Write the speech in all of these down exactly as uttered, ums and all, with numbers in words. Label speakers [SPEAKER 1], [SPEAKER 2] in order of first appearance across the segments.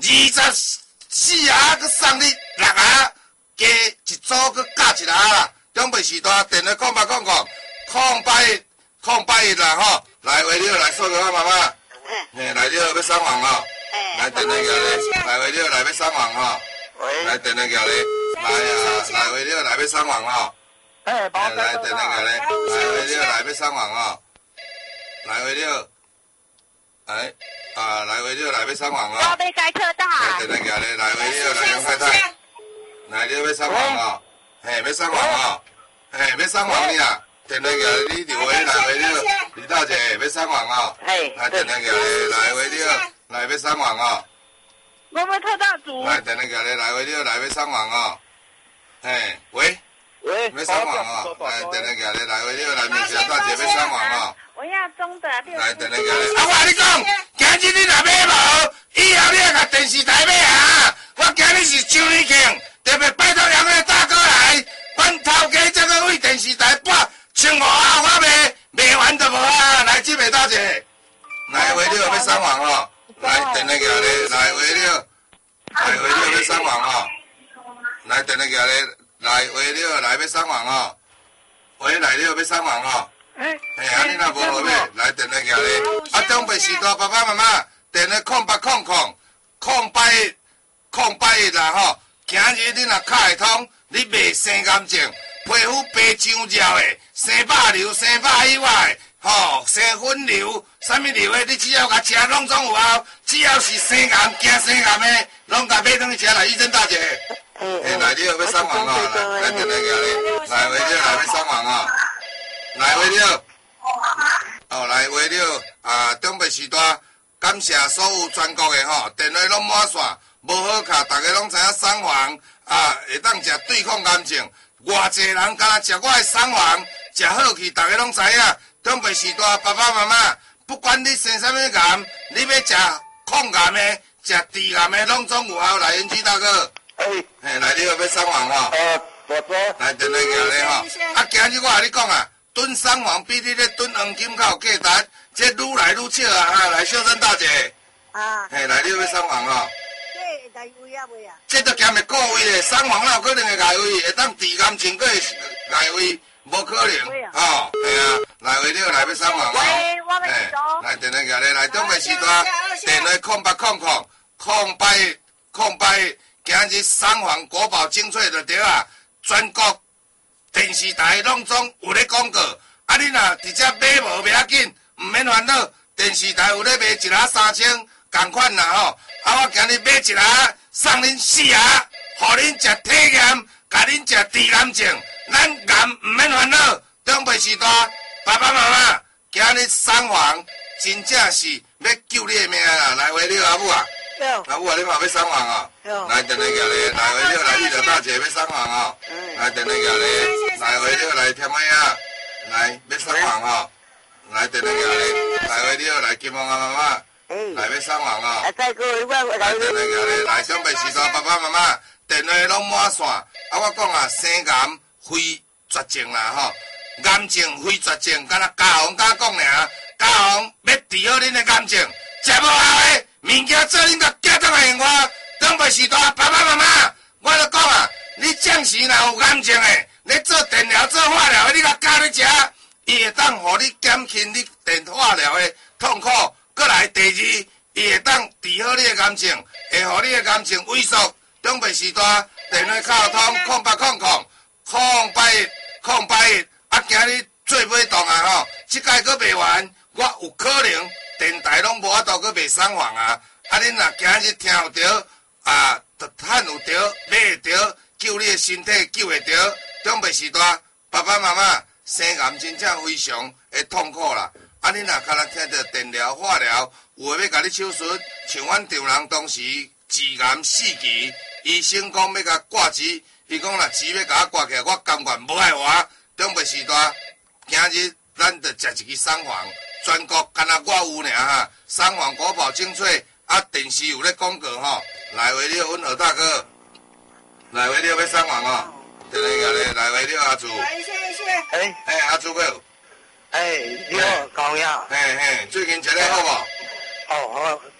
[SPEAKER 1] 二十四下佮送你六下，加一组佮加一下啦。中北时段电话空八空空空八一空八一啦吼，来话了来说个妈妈，嘿来了要送房吼，来电话叫你，来话了来要送房吼，来电话叫你，来啊来话了来要送房吼，来电话叫你，来话了来要送房吼，来话了，哎啊来话了来要送房吼，
[SPEAKER 2] 我被开车的，
[SPEAKER 1] 来电话叫你，来话了来杨太太，来了要送房吼，嘿要送房吼。嘿，要送房你啊！电话叫你电话来话了，李大姐要送房哦。
[SPEAKER 2] 嘿，
[SPEAKER 1] 来电话叫你来话了，来要送房哦。
[SPEAKER 2] 我们特大组。
[SPEAKER 1] 来电话叫你来话了，来要送房哦。嘿，喂。
[SPEAKER 3] 喂。
[SPEAKER 1] 要送房哦。来电话叫你来话了，来面前大姐要送房哦。
[SPEAKER 2] 我要中的六。
[SPEAKER 1] 来电话叫你，啊我跟你讲，今日你若买无，以后你要甲电视台买啊！我今日是周年庆，特别拜托两位大哥来。阮头家这个为电视台播千五啊，我卖卖完就无啊！来，这位大姐，来话了要送房哦，来电话叫你，来话了，来话了要送房哦，来电话叫你，来话了来要送房哦，喂来了要送房哦，哎，啊你若无好买，来电话叫你，啊中北时段爸爸妈妈电话空八空空空八一空八一啦吼，今日你若卡会通。你卖生癌症、皮肤白上焦的、生肉瘤、生肉以外，吼、生粉瘤、啥物瘤的，你只要甲吃，拢总有效。只要是生癌、惊生癌的，拢甲买转去吃啦，医生大姐。哎，来了要送房哦，来，来电话叫你，来话了来要送房哦，来话了，哦来话了，啊中北时段，感谢所有全国的吼，电话拢满线，无好卡，大家拢知影送房。啊，会当食对抗癌症，偌济人敢若食我的送房，食好去，大家拢知影。中北时代爸爸妈妈，不管你生啥物癌，你要食抗癌的、食治癌的，拢总有效。来，元基大哥，
[SPEAKER 3] 哎，
[SPEAKER 1] 嘿，来你要要送房吼？
[SPEAKER 3] 呃，我说。
[SPEAKER 1] 来电话叫你吼。啊，今日我甲你讲啊，蹲送房比你咧蹲黄金较有价值，这愈来愈少啊！啊，来秀珍大姐。啊。嘿，来你要要送房吼？
[SPEAKER 4] 来位啊未啊？
[SPEAKER 1] 这都兼会顾位咧，送房哪有可能会来位？会当治癌症，佫会来位，无可能。哦，系啊，来话了来要送房哦。
[SPEAKER 2] 喂，我们是中。
[SPEAKER 1] 来电话叫你来中北时段，电话空八空空空八一空八一，今日送房国宝精粹就对啊，全国电视台拢总有咧广告。啊，你若直接买无袂要紧，毋免烦恼，电视台有咧卖一下三千。同款啦吼，啊我今日买一下，送恁四下，互恁食体验，甲恁食治癌症，咱癌毋免烦恼。中北时代爸爸妈妈，今日送房真正是要救你的命啦！来话了阿母啊，阿母啊，你嘛要送房哦？来电话叫你，来话了来，你着大姐要送房哦？来电话叫你，来话了来添妹啊，来要送房哦？来电话叫你，来话了来金凤啊妈妈。来要送房哦！
[SPEAKER 4] 再过一万，
[SPEAKER 1] 来电话叫你，来上北时代爸爸妈妈电话拢满线。啊，我讲啊，生癌非绝症啦吼，癌症非绝症，敢若家红甲讲尔，家红要治好恁的癌症，食无效的物件做恁甲寄转来用我。上北时代爸爸妈妈，我著讲啊，你暂时若有癌症的，你做电疗、做化疗的，你甲加你食，伊会当互你减轻你电化疗的痛苦。过来第二，伊会当治好你的癌症，会互你的癌症萎缩。中北时代电话卡通空八空空空八一空八一，啊，今日做尾档啊吼，即届佫卖完，我有可能电台拢无法度佫卖送房啊。啊，恁若今日听有着啊，就趁有着买会着，救你的身体救会着。中北时代爸爸妈妈生癌真正非常会痛苦啦。啊，你若敢若听着电疗、化疗，有诶要甲你手术，像阮丈人当时治癌四期，医生讲要甲挂钱，伊讲若钱要甲我挂起来，我甘愿无爱活。中北时代，今日咱着食一支送房，全国敢若我有尔哈，送房国宝精粹，啊电视有咧广告吼，来话了，阮何大哥，来话了要送房哦，电话甲你，来话了阿祖，
[SPEAKER 4] 谢谢谢。
[SPEAKER 3] 哎
[SPEAKER 1] 哎阿祖哥。
[SPEAKER 3] 哎，你好，高呀。
[SPEAKER 1] 嘿嘿，最近食得好无？
[SPEAKER 3] 哦，好，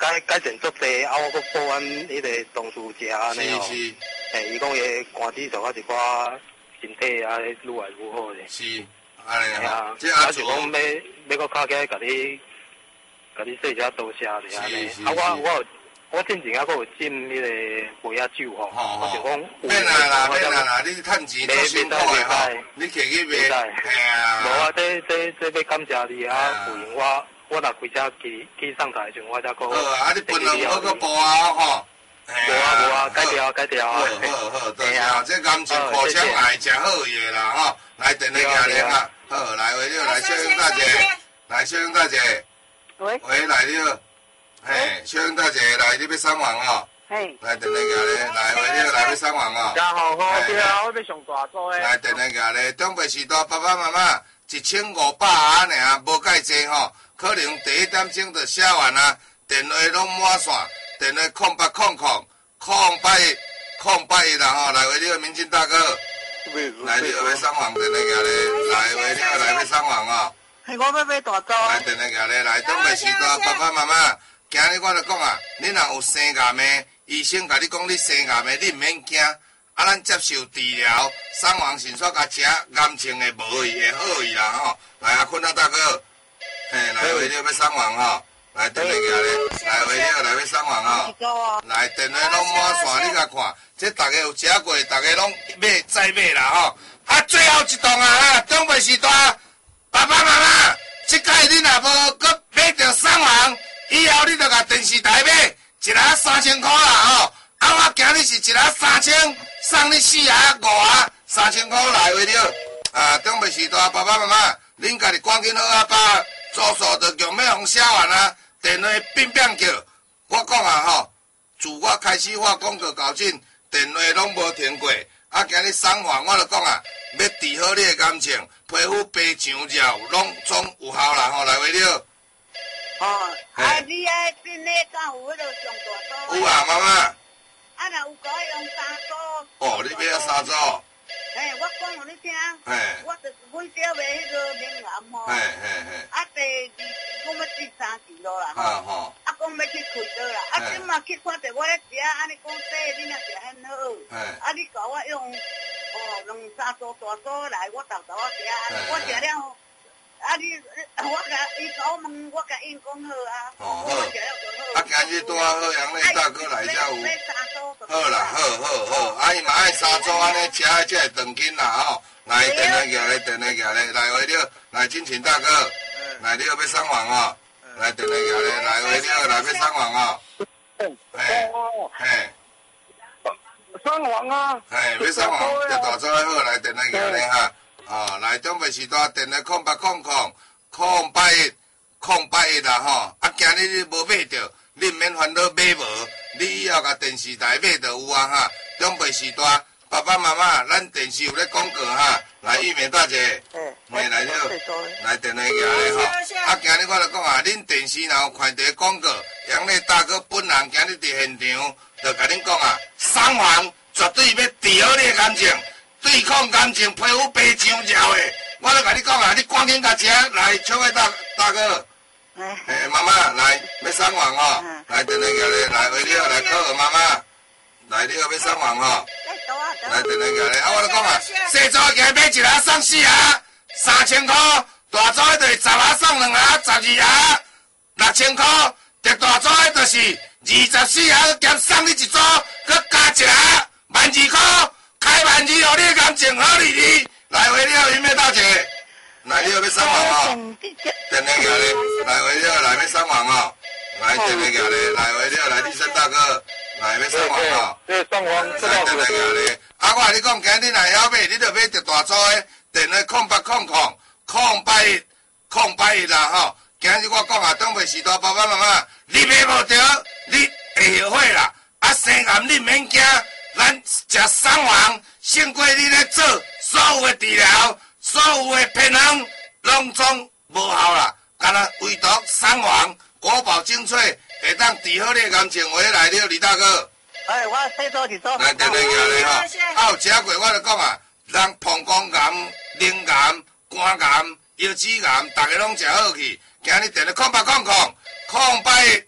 [SPEAKER 3] 改改善足济，啊，我搁报阮迄个同事食安尼哦。
[SPEAKER 1] 是是。
[SPEAKER 3] 诶，伊讲伊肝指数啊一寡身体啊愈来愈好咧。
[SPEAKER 1] 是，安尼
[SPEAKER 3] 啊。
[SPEAKER 1] 即阿
[SPEAKER 3] 是讲要要搁敲起来，甲你甲你说一下多谢咧安尼。啊，我我我之前还搁有斟迄个梅仔酒吼，我就讲。
[SPEAKER 1] 免啦啦，免啦啦，你趁钱做辛苦的吼，你摕去卖，嘿啊。
[SPEAKER 3] 无啊，这这这要感谢你啊，有闲我。我若开车去去上台时，我才讲。
[SPEAKER 1] 好啊，你分两好个播啊吼。
[SPEAKER 3] 无啊无啊，改掉改掉啊。
[SPEAKER 1] 好好好，多谢啊，这感情互相爱，真好嘢啦吼。来，等你家咧啊，好，来为了来小英大姐，来小英大姐。
[SPEAKER 4] 喂。
[SPEAKER 1] 喂，来了。嘿，小英大姐来，你要上网哦。
[SPEAKER 4] 嘿。
[SPEAKER 1] 来，等你家咧，来为了来要上网哦。
[SPEAKER 3] 真好好，对啊，我要上大组诶。
[SPEAKER 1] 来，等你家咧，中北时代爸爸妈妈一千五百啊尔，无介济吼。可能第一点钟就写完啊，电话拢满线，电话空八空空空八一空八一啦吼，来为了民警大哥，来你要上网电话个咧，来为了来要上网哦。
[SPEAKER 4] 系我要买大招。
[SPEAKER 1] 来电话个咧，来东北时代爸爸妈妈，今日我就讲啊，你若有生癌的，医生甲你讲你生癌的，你毋免惊，啊咱接受治疗，上网先煞甲食癌症的无去会好去啦吼。来啊，坤啊大哥。嘿，来为了要上网吼，来电话个咧，来为了来要上网吼，来电话拢满线，你甲看，这大家有食过，大家拢买再买啦吼。啊，最后一档啊，中北时代爸爸妈妈，即届你若无搁买着上网，以后你着甲电视台买，一下三千块啦吼。啊，我今日是一下三千，送你四下五下，三千块来为了啊，中北时代爸爸妈妈，恁家己赶紧好啊把。住宿就强要互写完啊，电话变变叫。我讲啊吼，自我开始发广告到今，电话拢无停过。啊，今日送饭我就讲啊，要治好你的感情，皮肤白上照，拢总有效啦吼，来为了。
[SPEAKER 4] 哦，啊，你爱真诶，敢有迄落上大组？
[SPEAKER 1] 有啊，妈妈。
[SPEAKER 4] 啊，若有可以用三组。
[SPEAKER 1] 哦，你要三组。
[SPEAKER 4] 嘿，我讲互你听。
[SPEAKER 1] 嘿。
[SPEAKER 4] 我就是阮小妹迄个名言吼。
[SPEAKER 1] 嘿嘿嘿。
[SPEAKER 4] 啊，第二讲要第三期咯啦。
[SPEAKER 1] 吼。吼。
[SPEAKER 4] 啊，讲要去开刀啦。啊，即马去看着我咧食，安尼讲说你若食很好。
[SPEAKER 1] 嘿。
[SPEAKER 4] 啊，你甲我用哦两三组大组来，我豆豆我食，安尼我食了。啊，你我甲伊甲我问，我甲因讲好啊。
[SPEAKER 1] 哦好。啊，今日拄好好杨丽大哥来才有。好啦，好好好，啊伊嘛爱三组安尼吃才会长紧啦吼。来电话举咧，电话举咧，来为了，来金钱大哥，来你要要上网哦。来电话举咧，来为了来要上网哦。嘿，嘿。
[SPEAKER 3] 上网啊！
[SPEAKER 1] 嘿，要上网，就大组好，来电话举咧哈。哦，来中北时代电话空八空空空八一空八一啦吼。啊，今日你无买着，你毋免烦恼买无，你以后甲电视台买就有啊哈。中北时代爸爸妈妈，咱电视有咧广告哈。来，玉梅大姐，
[SPEAKER 4] 嗯，
[SPEAKER 1] 来来了，来电话举咧吼。啊，今日我就讲啊，恁电视若有看到广告，杨丽大哥本人今日伫现场，就甲恁讲啊，上网绝对要治好你的感情。对抗感情，皮肤白上照的，我咧甲你讲啊，你赶紧甲吃来，小伟大大哥，诶，妈妈来，要上网哦，来电话举咧，来为了来考核妈妈，来你要要上网哦，来电话举咧，啊，我咧讲啊，小组今买一下送四下，三千块，大组就是十下送两下，十二下，六千块，特大组的就是二十四下兼送你一组，佮加一下，万二块。开万二哦，你的感情好哩哩，来为了云妹大姐，来你要要上网哦，电话举咧，来为了来要上网哦，来电话举咧，来为了来李生大哥，来要上网哦，
[SPEAKER 3] 对上网，
[SPEAKER 1] 来电话举咧，啊我甲你讲，今日你若晓买，你着买特大组的，电话空八空空空八一空八一啦吼，今日我讲啊，东北时代爸爸妈妈，你买无着，你会后悔啦，啊生癌你毋免惊。咱食上网，胜过你咧做所有的治疗，所有的偏方，拢总无效啦。干那唯独上网，国宝精粹，会当治好你的感情。话来了，李大哥。
[SPEAKER 4] 哎，我洗澡一组。
[SPEAKER 1] 来，电话举咧吼。啊，有食过我就讲啊，人膀胱癌、淋癌、肝癌、腰子癌，大家拢食好去。今日电话空八空空空八一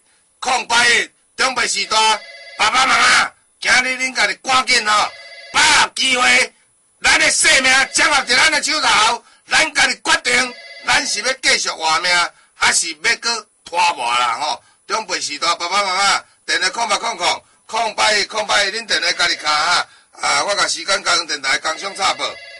[SPEAKER 1] 空八一中北时代，爸爸妈妈，今日恁家己赶紧吼，把握机会，咱的生命掌握伫咱的手头，咱家己决定，咱是要继续活命，还是要搁拖磨啦吼？中北时代，爸爸妈妈，电话空八空空空八一空八一，恁电话家己敲哈，啊，我甲时间交通电台工商插报。